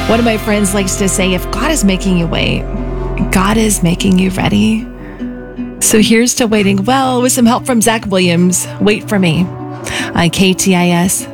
One of my friends likes to say, if God is making you wait, God is making you ready. So here's to waiting well with some help from Zach Williams. Wait for me on KTIS.